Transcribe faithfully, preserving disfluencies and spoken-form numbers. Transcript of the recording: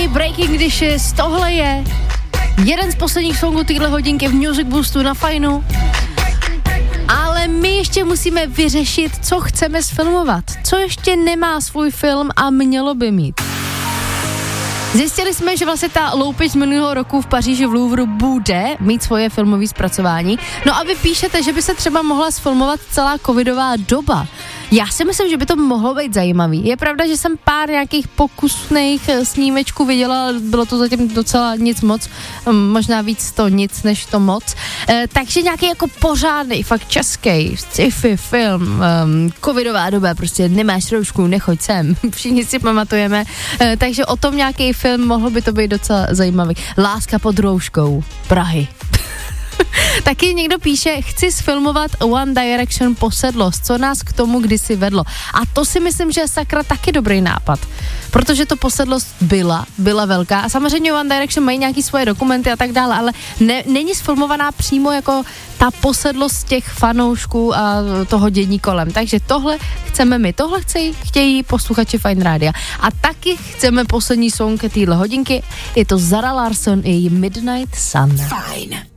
Sony, Breaking Dishes, tohle je jeden z posledních songů téhle hodinky v Music Boostu na Fajnu. Ale my ještě musíme vyřešit, co chceme sfilmovat. Co ještě nemá svůj film a mělo by mít. Zjistili jsme, že vlastně ta loupež z minulého roku v Paříži v Louvru bude mít svoje filmové zpracování. No a vy píšete, že by se třeba mohla sfilmovat celá covidová doba. Já si myslím, že by to mohlo být zajímavý. Je pravda, že jsem pár nějakých pokusných snímečků viděla, bylo to zatím docela nic moc, možná víc to nic než to moc. E, takže nějaký jako pořádný, fakt český sci-fi film, um, covidová doba, prostě nemáš roušku, nechoď sem, všichni si pamatujeme. E, takže o tom nějaký film, mohl by to být docela zajímavý. Láska pod rouškou Prahy. Taky někdo píše, chci sfilmovat One Direction posedlost, co nás k tomu kdysi vedlo. A to si myslím, že je sakra taky dobrý nápad, protože to posedlost byla, byla velká a samozřejmě One Direction mají nějaký svoje dokumenty a tak dále, ale ne, není sfilmovaná přímo jako ta posedlost těch fanoušků a toho dění kolem. Takže tohle chceme my, tohle chtějí, chtějí posluchači Fajn Rádia. A taky chceme poslední song téhle hodinky, je to Zara Larsson i Midnight Sun. Fajn.